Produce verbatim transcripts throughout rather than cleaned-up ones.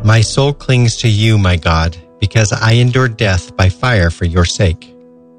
My soul clings to you, my God, because I endured death by fire for your sake.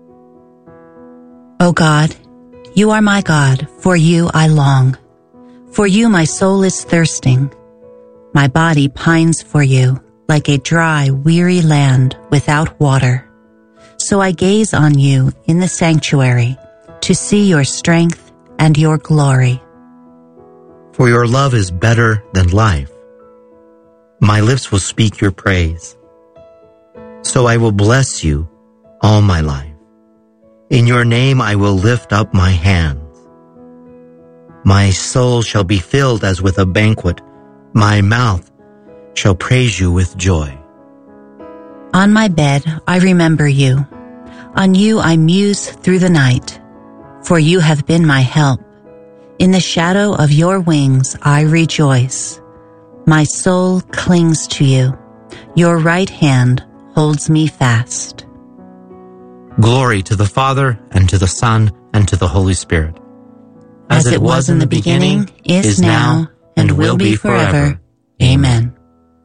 O God, you are my God, for you I long. For you my soul is thirsting. My body pines for you, like a dry, weary land without water. So I gaze on you in the sanctuary, to see your strength and your glory. For your love is better than life. My lips will speak your praise. So I will bless you all my life. In your name I will lift up my hands. My soul shall be filled as with a banquet. My mouth shall praise you with joy. On my bed I remember you. On you I muse through the night. For you have been my help. In the shadow of your wings I rejoice. My soul clings to you. Your right hand holds me fast. Glory to the Father, and to the Son, and to the Holy Spirit. As, As it was in the beginning, is, is now, and will be forever. Amen.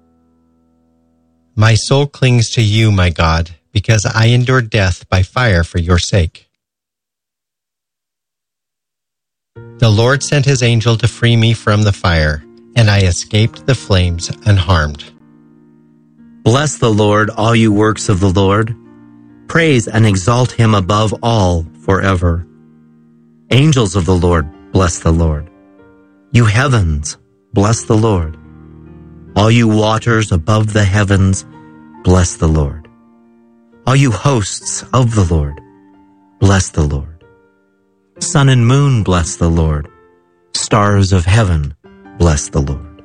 My soul clings to you, my God, because I endured death by fire for your sake. The Lord sent his angel to free me from the fire, and I escaped the flames unharmed. Bless the Lord, all you works of the Lord. Praise and exalt him above all forever. Angels of the Lord, bless the Lord. You heavens, bless the Lord. All you waters above the heavens, bless the Lord. All you hosts of the Lord, bless the Lord. Sun and moon, bless the Lord. Stars of heaven, bless the Lord.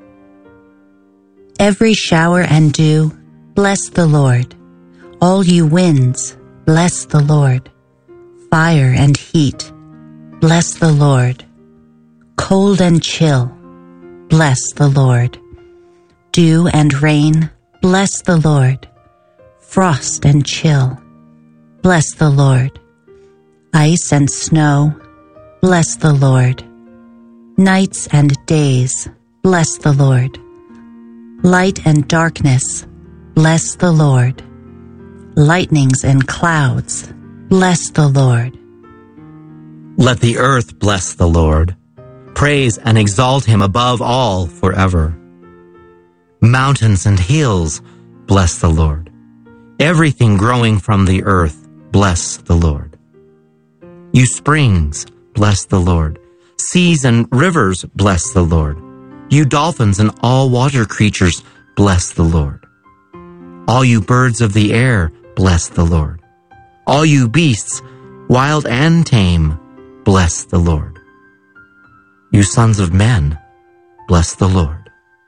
Every shower and dew, bless the Lord. All you winds, bless the Lord. Fire and heat, bless the Lord. Cold and chill, bless the Lord. Dew and rain, bless the Lord. Frost and chill, bless the Lord. Ice and snow, bless the Lord. Nights and days, bless the Lord. Light and darkness, bless the Lord. Lightnings and clouds, bless the Lord. Let the earth bless the Lord. Praise and exalt him above all forever. Mountains and hills, bless the Lord. Everything growing from the earth, bless the Lord. You springs, bless the Lord. Seas and rivers, bless the Lord. You dolphins and all water creatures, bless the Lord. All you birds of the air, bless the Lord. All you beasts, wild and tame, bless the Lord. You sons of men, bless the Lord.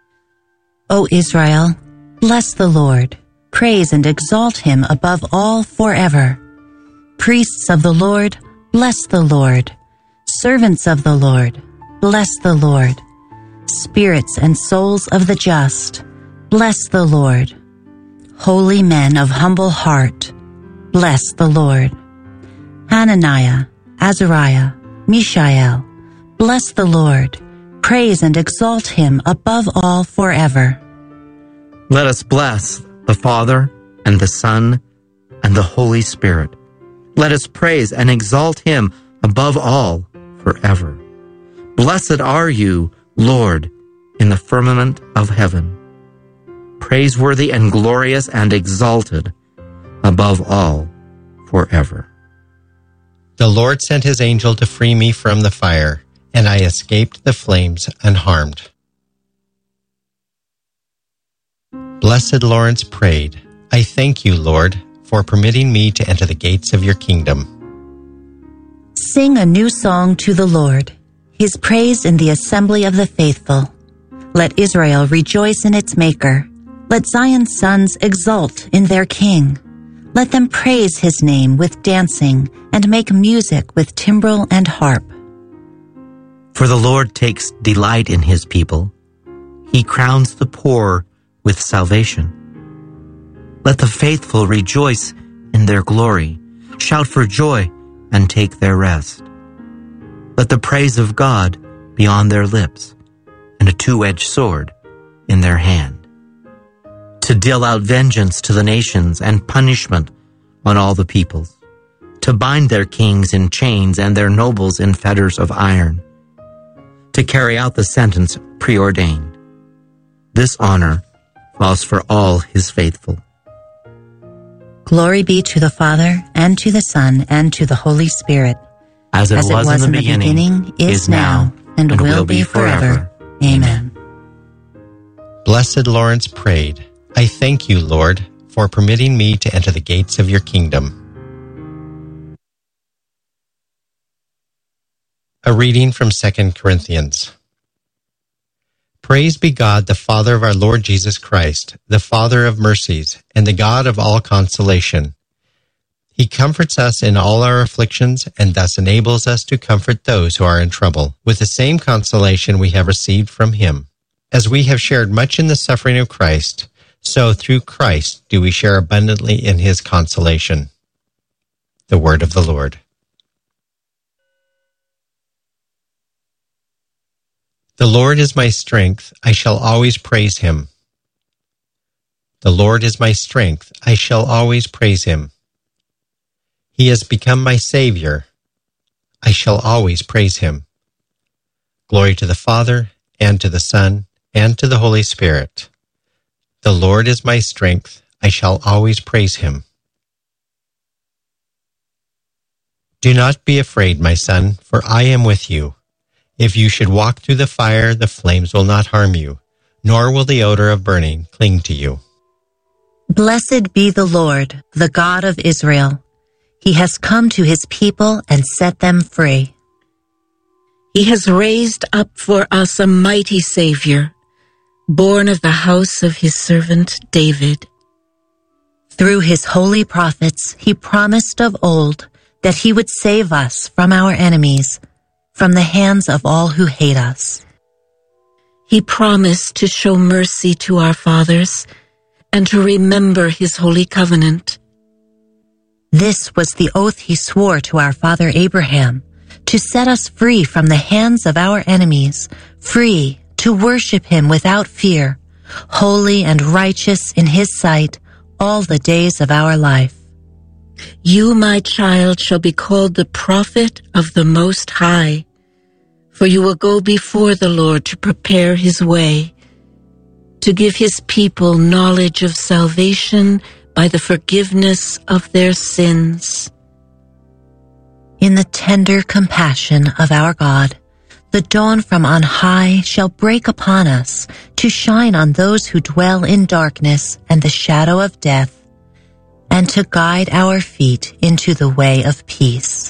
O Israel, bless the Lord. Praise and exalt him above all forever. Priests of the Lord, bless the Lord. Servants of the Lord, bless the Lord. Spirits and souls of the just, bless the Lord. Holy men of humble heart, bless the Lord. Hananiah, Azariah, Mishael, bless the Lord. Praise and exalt him above all forever. Let us bless the Father and the Son and the Holy Spirit. Let us praise and exalt him above all forever. Blessed are you, Lord, in the firmament of heaven. Praiseworthy and glorious and exalted above all forever. The Lord sent his angel to free me from the fire, and I escaped the flames unharmed. Blessed Lawrence prayed, I thank you, Lord, for permitting me to enter the gates of your kingdom. Sing a new song to the Lord, his praise in the assembly of the faithful. Let Israel rejoice in its Maker. Let Zion's sons exult in their King. Let them praise his name with dancing and make music with timbrel and harp. For the Lord takes delight in his people. He crowns the poor with salvation. Let the faithful rejoice in their glory, shout for joy, and take their rest. Let the praise of God be on their lips, and a two-edged sword in their hand. to deal out vengeance to the nations and punishment on all the peoples, to bind their kings in chains and their nobles in fetters of iron, to carry out the sentence preordained. This honor falls for all his faithful. Glory be to the Father, and to the Son, and to the Holy Spirit, As it, as was, it was in the beginning, beginning, is, is now, and, and will be forever. Amen. Blessed Lawrence prayed, I thank you, Lord, for permitting me to enter the gates of your kingdom. A reading from Second Corinthians. Praise be God, the Father of our Lord Jesus Christ, the Father of mercies, and the God of all consolation. He comforts us in all our afflictions, and thus enables us to comfort those who are in trouble, with the same consolation we have received from him. As we have shared much in the suffering of Christ, so through Christ do we share abundantly in his consolation. The word of the Lord. The Lord is my strength, I shall always praise him. The Lord is my strength, I shall always praise him. He has become my Savior, I shall always praise him. Glory to the Father, and to the Son, and to the Holy Spirit. The Lord is my strength, I shall always praise him. Do not be afraid, my son, for I am with you. If you should walk through the fire, the flames will not harm you, nor will the odor of burning cling to you. Blessed be the Lord, the God of Israel. He has come to his people and set them free. He has raised up for us a mighty Savior, born of the house of his servant David. Through his holy prophets, he promised of old that he would save us from our enemies, from the hands of all who hate us. He promised to show mercy to our fathers and to remember his holy covenant. This was the oath he swore to our father Abraham, to set us free from the hands of our enemies, free to worship him without fear, holy and righteous in his sight all the days of our life. You, my child, shall be called the prophet of the Most High, for you will go before the Lord to prepare his way, to give his people knowledge of salvation by the forgiveness of their sins. In the tender compassion of our God, the dawn from on high shall break upon us to shine on those who dwell in darkness and the shadow of death, and to guide our feet into the way of peace.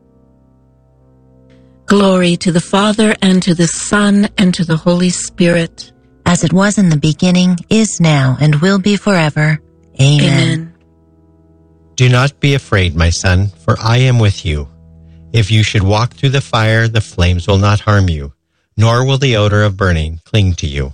Glory to the Father, and to the Son, and to the Holy Spirit. As it was in the beginning, is now, and will be forever. Amen. Amen. Do not be afraid, my son, for I am with you. If you should walk through the fire, the flames will not harm you, nor will the odor of burning cling to you.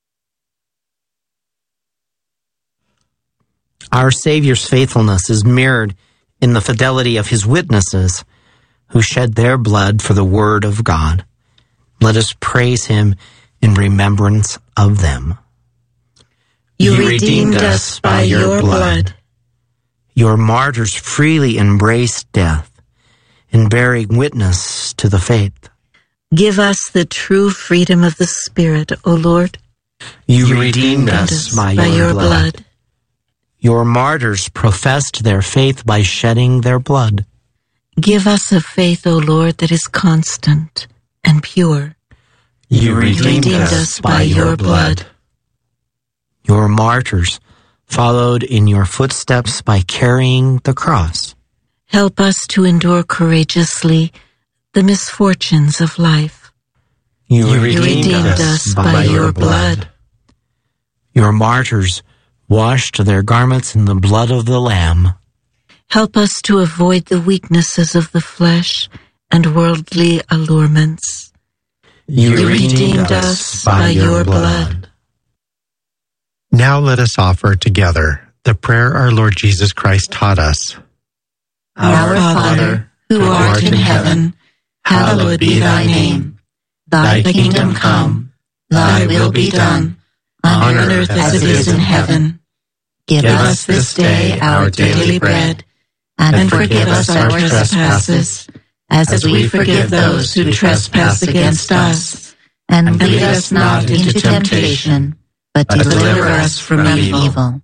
Our Savior's faithfulness is mirrored in the fidelity of his witnesses who shed their blood for the word of God. Let us praise him in remembrance of them. You, you redeemed us by your blood. Your martyrs freely embraced death in bearing witness to the faith. Give us the true freedom of the Spirit, O Lord. You, you redeemed us by, by your, your blood. blood. Your martyrs professed their faith by shedding their blood. Give us a faith, O Lord, that is constant and pure. You redeemed, redeemed us by your blood. Your martyrs followed in your footsteps by carrying the cross. Help us to endure courageously the misfortunes of life. You, you redeemed, redeemed us, us by, by your blood. blood. Your martyrs washed their garments in the blood of the Lamb. Help us to avoid the weaknesses of the flesh and worldly allurements. You, you redeemed, redeemed us by, by your blood. blood. Now let us offer together the prayer our Lord Jesus Christ taught us. Our Father, who art in heaven, hallowed be thy name. Thy kingdom come, thy will be done, on earth as it is in heaven. Give, Give us this day our daily bread, and, and forgive us our trespasses, as, as we forgive those who trespass against us. And, and lead us not into temptation, but deliver us from evil.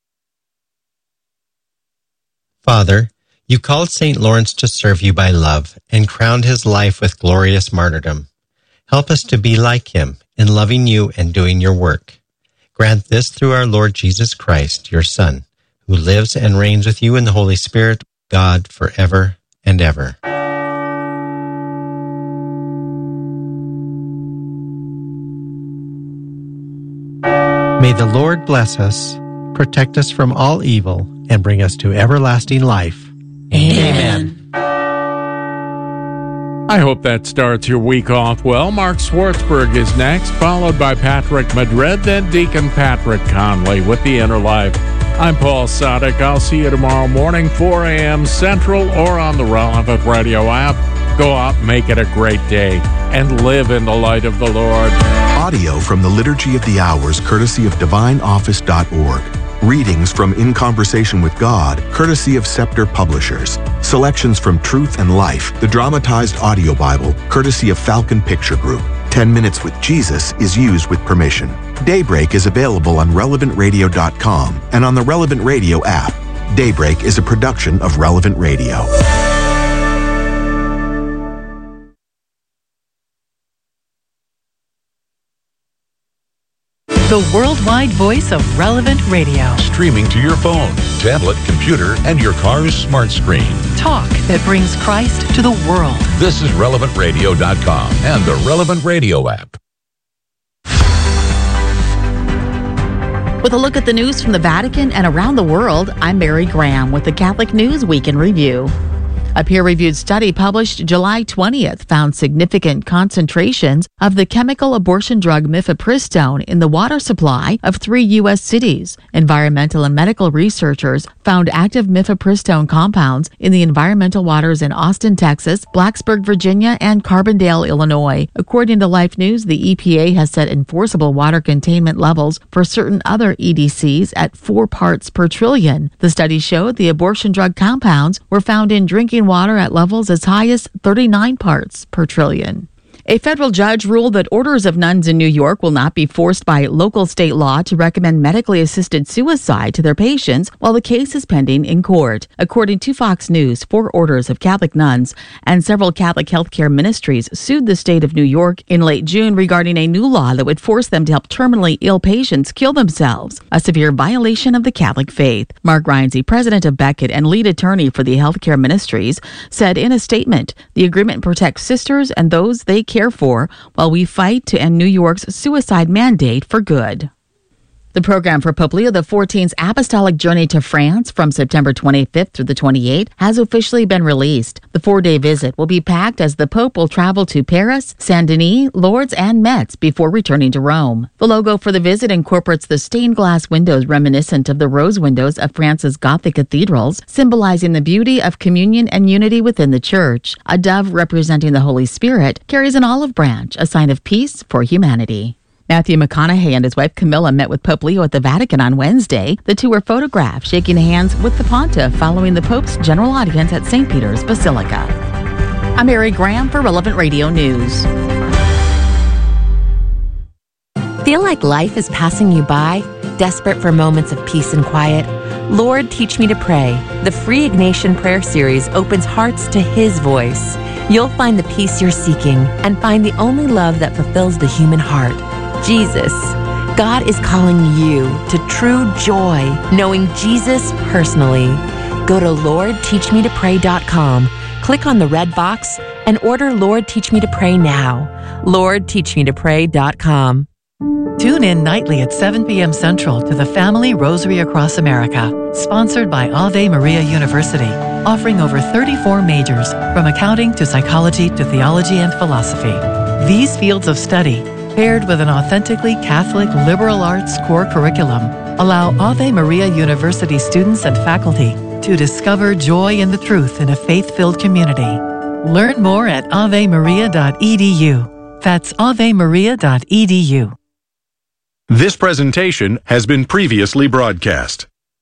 Father, you called Saint Lawrence to serve you by love and crowned his life with glorious martyrdom. Help us to be like him in loving you and doing your work. Grant this through our Lord Jesus Christ, your Son, who lives and reigns with you in the Holy Spirit, God, forever and ever. May the Lord bless us, protect us from all evil, and bring us to everlasting life. Amen. I hope that starts your week off well. Mark Swartzberg is next, followed by Patrick Madrid, then Deacon Patrick Conley with the Inner Life. I'm Paul Sadek. I'll see you tomorrow morning, four a.m. Central, or on the Relevant Radio app. Go out, make it a great day, and live in the light of the Lord. Audio from the Liturgy of the Hours, courtesy of divine office dot org. Readings from In Conversation with God, courtesy of Scepter Publishers. Selections from Truth and Life, the dramatized audio Bible, courtesy of Falcon Picture Group. Ten Minutes with Jesus is used with permission. Daybreak is available on relevant radio dot com and on the Relevant Radio app. Daybreak is a production of Relevant Radio. The worldwide voice of Relevant Radio. Streaming to your phone, tablet, computer, and your car's smart screen. Talk that brings Christ to the world. This is relevant radio dot com and the Relevant Radio app. With a look at the news from the Vatican and around the world, I'm Mary Graham with the Catholic News Week in Review. A peer-reviewed study published July twentieth found significant concentrations of the chemical abortion drug mifepristone in the water supply of three U S cities. Environmental and medical researchers found active mifepristone compounds in the environmental waters in Austin, Texas, Blacksburg, Virginia, and Carbondale, Illinois. According to Life News, the E P A has set enforceable water containment levels for certain other E D Cs at four parts per trillion. The study showed the abortion drug compounds were found in drinking water at levels as high as thirty-nine parts per trillion. A federal judge ruled that orders of nuns in New York will not be forced by local state law to recommend medically assisted suicide to their patients while the case is pending in court. According to Fox News, four orders of Catholic nuns and several Catholic healthcare ministries sued the state of New York in late June regarding a new law that would force them to help terminally ill patients kill themselves, a severe violation of the Catholic faith. Mark Reinze, president of Beckett and lead attorney for the healthcare ministries, said in a statement, the agreement protects sisters and those they care for while we fight to end New York's suicide mandate for good. The program for Pope Leo the fourteenth's apostolic journey to France from September twenty-fifth through the twenty-eighth has officially been released. The four-day visit will be packed as the Pope will travel to Paris, Saint-Denis, Lourdes, and Metz before returning to Rome. The logo for the visit incorporates the stained glass windows reminiscent of the rose windows of France's Gothic cathedrals, symbolizing the beauty of communion and unity within the Church. A dove representing the Holy Spirit carries an olive branch, a sign of peace for humanity. Matthew McConaughey and his wife Camilla met with Pope Leo at the Vatican on Wednesday. The two were photographed shaking hands with the Pontiff following the Pope's general audience at Saint Peter's Basilica. I'm Mary Graham for Relevant Radio News. Feel like life is passing you by? Desperate for moments of peace and quiet? Lord, Teach Me to Pray. The free Ignatian Prayer Series opens hearts to His voice. You'll find the peace you're seeking and find the only love that fulfills the human heart. Jesus. God is calling you to true joy, knowing Jesus personally. Go to lord teach me to pray dot com, click on the red box, and order Lord Teach Me to Pray now. lord teach me to pray dot com. Tune in nightly at seven p.m. Central to the Family Rosary Across America, sponsored by Ave Maria University, offering over thirty-four majors, from accounting to psychology to theology and philosophy. These fields of study, paired with an authentically Catholic liberal arts core curriculum, allow Ave Maria University students and faculty to discover joy in the truth in a faith-filled community. Learn more at ave maria dot e d u. That's ave maria dot e d u. This presentation has been previously broadcast.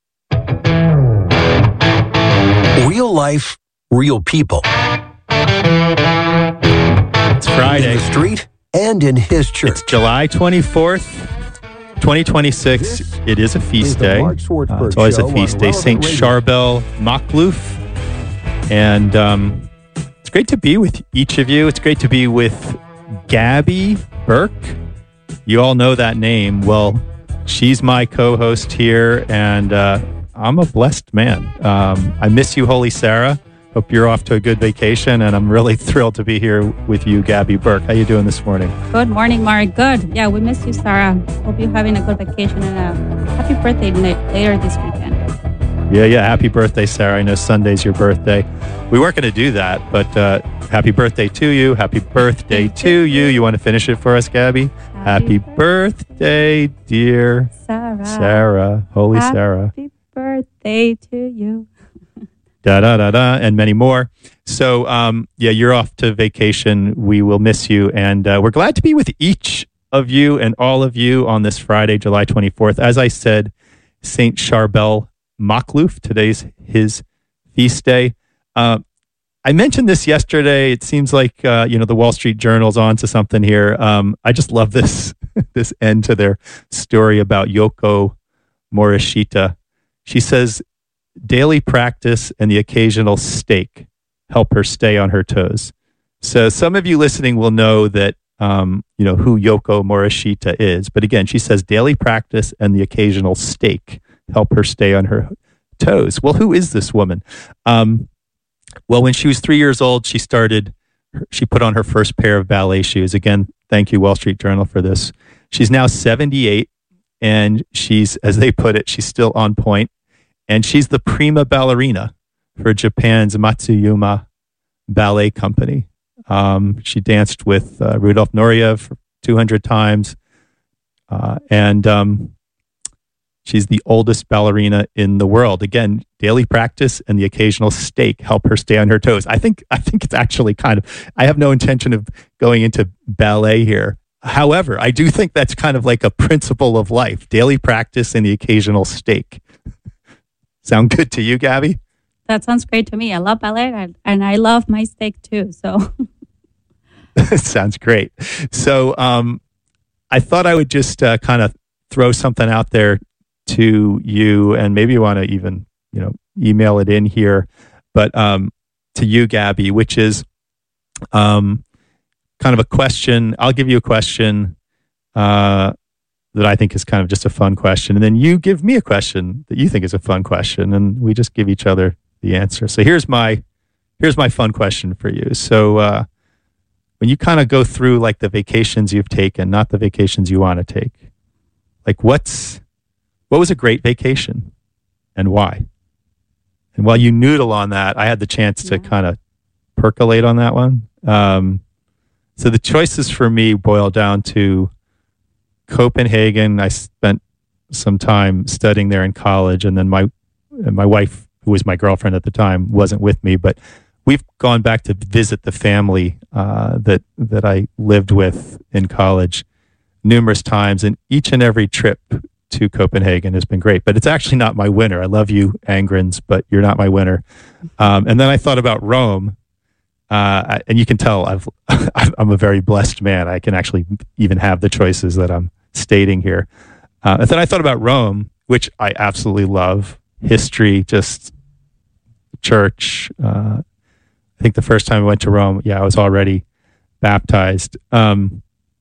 Real life, real people. It's Friday. In the street and in his church. It's July twenty-fourth, twenty twenty-six. This it is a feast is the day. Mark Swartzberg Uh, it's always Show a feast on day. Relevant Saint Radio. Charbel Makhlouf. And um, it's great to be with each of you. It's great to be with Gabby Burke. You all know that name. Well, she's my co-host here, and uh, I'm a blessed man. Um, I miss you, Holy Sarah. Hope you're off to a good vacation, and I'm really thrilled to be here with you, Gabby Burke. How you doing this morning? Good morning, Mark. Good. Yeah, we miss you, Sarah. Hope you're having a good vacation, and a happy birthday la- later this weekend. Yeah, yeah. Happy birthday, Sarah. I know Sunday's your birthday. We weren't going to do that, but uh, happy birthday to you. Happy birthday to you. You want to finish it for us, Gabby? Happy, happy birthday, dear Sarah. Sarah. Holy happy Sarah. Happy birthday to you. Da da da da, and many more. So, um, yeah, you're off to vacation. We will miss you, and uh, we're glad to be with each of you and all of you on this Friday, July twenty-fourth. As I said, Saint Charbel Makhlouf. Today's his feast day. Uh, I mentioned this yesterday. It seems like uh, you know the Wall Street Journal's on to something here. Um, I just love this this end to their story about Yoko Morishita. She says, daily practice and the occasional steak help her stay on her toes. So some of you listening will know that, um, you know, who Yoko Morishita is. But again, she says daily practice and the occasional steak help her stay on her toes. Well, who is this woman? Um, well, when she was three years old, she started, she put on her first pair of ballet shoes. Again, thank you, Wall Street Journal, for this. She's now seventy-eight, and she's, as they put it, she's still on point. And she's the prima ballerina for Japan's Matsuyama Ballet Company. Um, she danced with uh, Rudolf Nureyev two hundred times. Uh, and um, she's the oldest ballerina in the world. Again, daily practice and the occasional steak help her stay on her toes. I think, I think it's actually kind of, I have no intention of going into ballet here. However, I do think that's kind of like a principle of life, daily practice and the occasional steak. Sound good to you, Gabby? That sounds great to me. I love ballet, and, and I love my steak too. So sounds great. So um, I thought I would just uh, kind of throw something out there to you, and maybe you want to even, you know, email it in here, but um, to you, Gabby, which is um, kind of a question. I'll give you a question uh, that I think is kind of just a fun question. And then you give me a question that you think is a fun question, and we just give each other the answer. So here's my, here's my fun question for you. So uh, when you kind of go through like the vacations you've taken, not the vacations you want to take, like what's, what was a great vacation and why? And while you noodle on that, I had the chance to yeah. kind of percolate on that one. Um, so the choices for me boil down to Copenhagen. I spent some time studying there in college, and then my my wife, who was my girlfriend at the time, wasn't with me, but we've gone back to visit the family uh, that that I lived with in college numerous times, and each and every trip to Copenhagen has been great. But it's actually not my winner. I love you, Angrens, but you're not my winner. Um, and then I thought about Rome. Uh, and you can tell I've, I'm a very blessed man. I can actually even have the choices that I'm stating here. Uh, and then I thought about Rome, which I absolutely love. History, just church. Uh, I think the first time I went to Rome, yeah, I was already baptized. Um,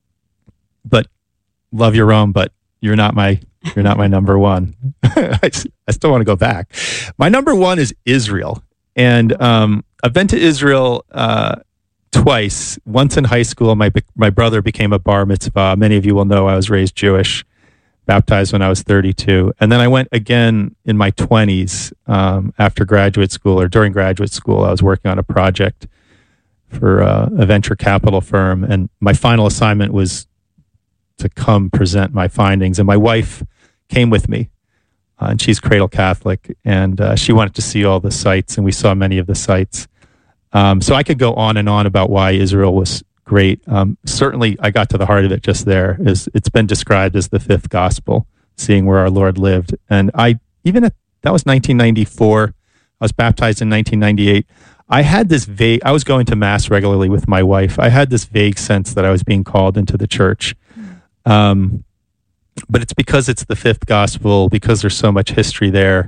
but love your Rome, but you're not my you're not my number one. I, I still want to go back. My number one is Israel. And um, I've been to Israel uh, twice. Once in high school, my my brother became a bar mitzvah. Many of you will know I was raised Jewish, baptized when I was thirty-two. And then I went again in my twenties um, after graduate school or during graduate school. I was working on a project for uh, a venture capital firm. And my final assignment was to come present my findings. And my wife came with me. Uh, and she's cradle Catholic, and uh, she wanted to see all the sites, and we saw many of the sites. Um, so I could go on and on about why Israel was great. Um, certainly, I got to the heart of it just there. Is it's been described as the fifth gospel, seeing where our Lord lived. And I even at, that was nineteen ninety-four. I was baptized in nineteen ninety-eight. I had this vague, I was going to mass regularly with my wife. I had this vague sense that I was being called into the church. Um, but it's because it's the fifth gospel, because there's so much history there.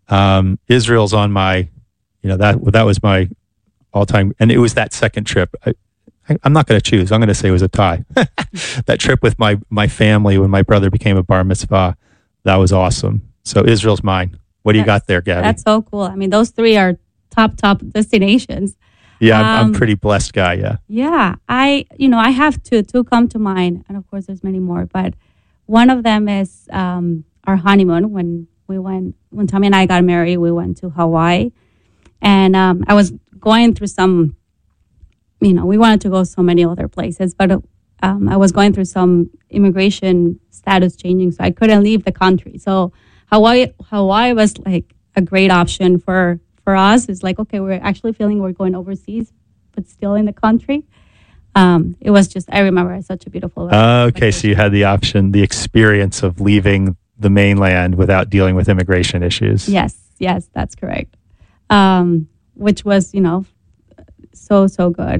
Um, Israel's on my, you know, that, that was my all time. And it was that second trip. I, I, I'm not going to choose. I'm going to say it was a tie. That trip with my, my family when my brother became a bar mitzvah, that was awesome. So Israel's mine. What do you That's- got there, Gabby? That's so cool. I mean, those three are top, top destinations. Yeah, I'm, I'm Um, a pretty blessed guy, yeah. Yeah, I, you know, I have two, two come to mind. And of course, there's many more. But one of them is um, our honeymoon when we went, when Tommy and I got married, we went to Hawaii. And um, I was going through some, you know, we wanted to go so many other places, but um, I was going through some immigration status changing, so I couldn't leave the country. So Hawaii, Hawaii was like a great option for, for us. It's like, okay, we're actually feeling we're going overseas, but still in the country. Um, it was just, I remember it's such a beautiful. Uh, okay, so you had the option, the experience of leaving the mainland without dealing with immigration issues. Yes, yes, that's correct. Um, which was, you know, so, so good.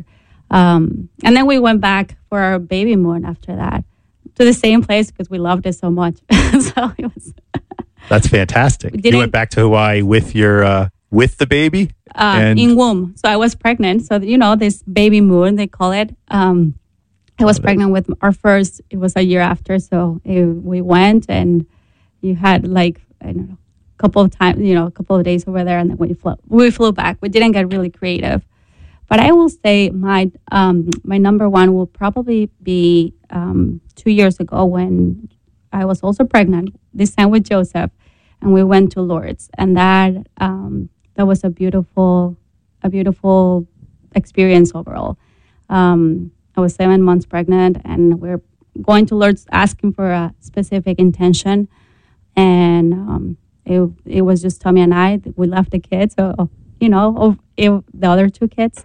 Um, and then we went back for our baby moon after that to the same place because we loved it so much. So it was. That's fantastic. We You didn't- went back to Hawaii with your, uh, with the baby? Uh, and in womb. So I was pregnant. So, you know, this baby moon, they call it. Um, I was pregnant with our first, it was a year after. So it, we went and you had like, I don't know, a couple of times, you know, a couple of days over there. And then we flew, we flew back. We didn't get really creative. But I will say my um, my number one will probably be um, two years ago when I was also pregnant, this time with Joseph, and we went to Lourdes. And that um, that was a beautiful, a beautiful experience overall. Um, I was seven months pregnant, and we're going to Lourdes asking for a specific intention. And um, it it was just Tommy and I. We left the kids, so, you know, it, the other two kids.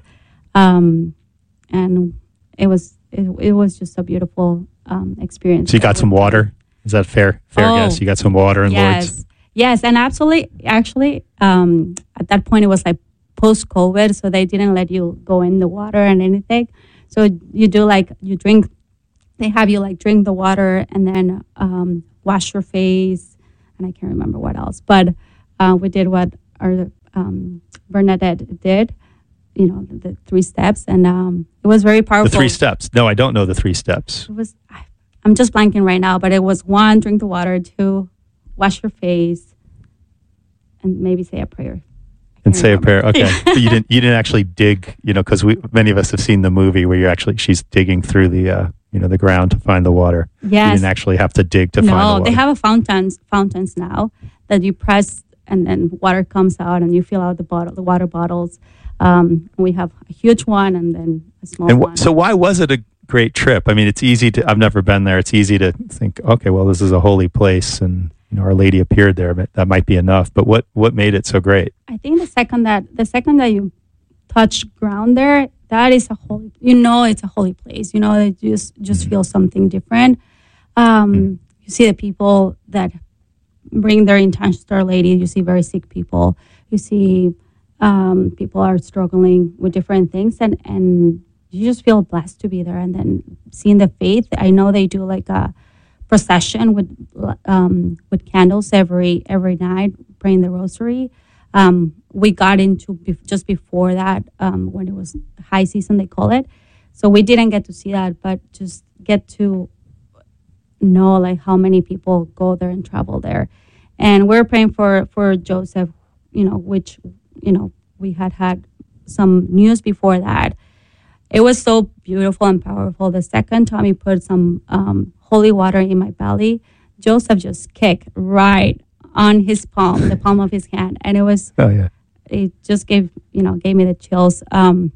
Um, and it was it, it was just a beautiful um, experience. So you got some water? Is that fair? Fair Oh, guess? You got some water in yes. Lourdes? Yes, and absolutely, actually, um, at that point it was like post-COVID, so they didn't let you go in the water and anything. So you do like, you drink, they have you like drink the water and then um, wash your face, and I can't remember what else. But uh, we did what our um, Bernadette did, you know, the, the three steps, and um, it was very powerful. The three steps. No, I don't know the three steps. It was, I'm just blanking right now, but it was one, drink the water, two, wash your face, and maybe say a prayer. And say a prayer. Okay. But you didn't you didn't actually dig, you know, because we many of us have seen the movie where you're actually she's digging through the uh, you know, the ground to find the water. Yes. You didn't actually have to dig to no, find the water. they have a fountains fountains now that you press and then water comes out and you fill out the bottle the water bottles. Um, we have a huge one and then a small and wh- one. so why was it a great trip? I mean, it's easy to I've never been there. It's easy to think, okay, well, this is a holy place and you know, Our Lady appeared there, but that might be enough. But what what made it so great? I think the second that the second that you touch ground there, that is a holy. You know, it's a holy place. You know, it just just feel something different. Um, mm. You see the people that bring their intentions to Our Lady. You see very sick people. You see um, people are struggling with different things, and and you just feel blessed to be there. And then seeing the faith, I know they do like a procession with um, with candles every every night, praying the rosary. Um, we got into be- just before that um, when it was high season, they call it. So we didn't get to see that, but just get to know like how many people go there and travel there. And we're praying for for Joseph, you know, which you know we had had some news before that. It was so beautiful and powerful. The second time he put some um, holy water in my belly, Joseph just kicked right on his palm, the palm of his hand, and it was. Oh yeah. It just gave you know gave me the chills, um,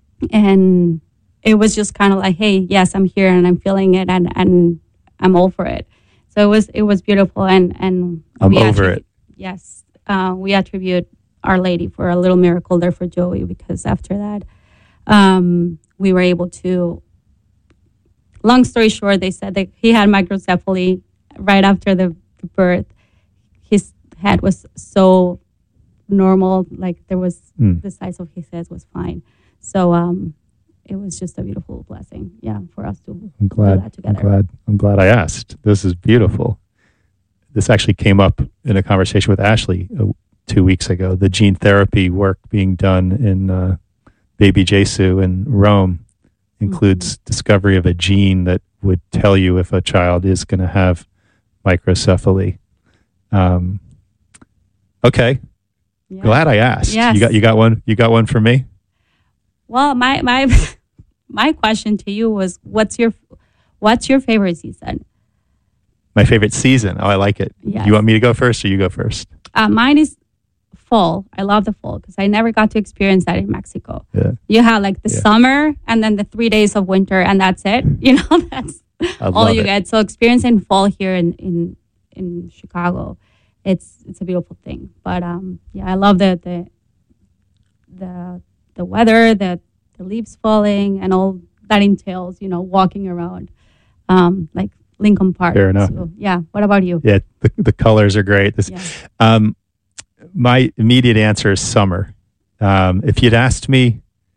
and it was just kind of like, hey, yes, I'm here and I'm feeling it, and, and I'm all for it. So it was it was beautiful, and and I'm we over attribute, it. Yes, uh, we attribute Our Lady for a little miracle there for Joey, because after that. Um, we were able to, long story short, they said that he had microcephaly right after the birth. His head was so normal. Like there was Mm. the size of his head was fine. So um, it was just a beautiful blessing. Yeah, for us to I'm glad. do that I'm together. glad. I'm glad I asked. This is beautiful. This actually came up in a conversation with Ashley uh, two weeks ago. The gene therapy work being done in uh, baby Jesu in Rome includes Mm-hmm. discovery of a gene that would tell you if a child is going to have microcephaly. Um, okay, Yeah. glad I asked. Yes. You got you got one. You got one for me. Well, my my my question to you was, what's your what's your favorite season? My favorite season. Oh, I like it. Yes. You want me to go first, or you go first? Uh, mine is fall. I love the fall because I never got to experience that in Mexico. Yeah. You have like the Yeah. summer and then the three days of winter, and that's it. You know, that's I all love you it. get. So experiencing fall here in in in Chicago, it's it's a beautiful thing. But um, yeah, I love the the the the weather, the the leaves falling, and all that entails. You know, walking around, um, like Lincoln Park. Fair enough. So, yeah. What about you? Yeah, the, the colors are great. This, Yeah. um, my immediate answer is summer. Um, if you'd asked me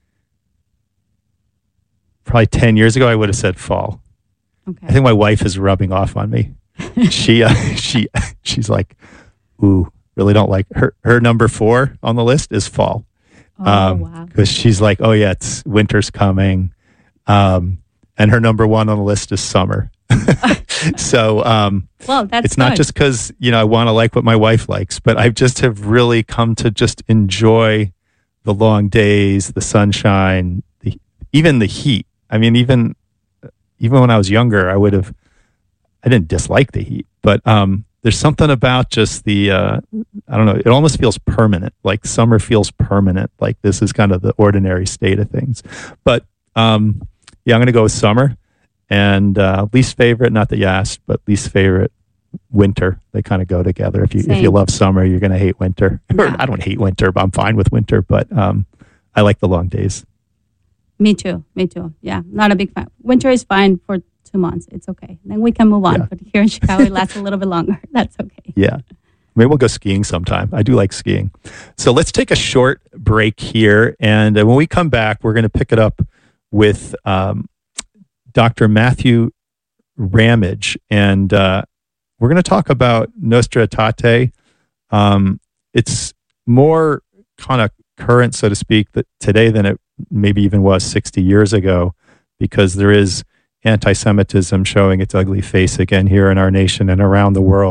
probably ten years ago, I would have said fall. Okay. I think my wife is rubbing off on me. she uh, she she's like, ooh, really don't like her. Her number four on the list is fall. Oh, wow. Because she's like, oh yeah, it's winter's coming, um, and her number one on the list is summer. so um, Well, that's it's not good. just because you know I want to like what my wife likes, but I just have really come to just enjoy the long days, the sunshine, the, even the heat. I mean, even even when I was younger, I would have I didn't dislike the heat, but um, there's something about just the uh, I don't know. It almost feels permanent. Like summer feels permanent. Like this is kind of the ordinary state of things. But um, yeah, I'm going to go with summer. And uh, least favorite, not that you asked, but least favorite, winter. They kind of go together. If you if you Same. love summer, you're going to hate winter. Or, Yeah. I don't hate winter, but I'm fine with winter. But um, I like the long days. Me too. Me too. Yeah, not a big fan. Winter is fine for two months. It's okay. Then we can move on. Yeah. But here in Chicago, it lasts a little bit longer. That's okay. Yeah. Maybe we'll go skiing sometime. I do like skiing. So let's take a short break here. And uh, when we come back, we're going to pick it up with um, Doctor Matthew Ramage. And uh, we're going to talk about Nostra Aetate. Um, it's more kind of current, so to speak, that today than it maybe even was sixty years ago, because there is anti-Semitism showing its ugly face again here in our nation and around the world.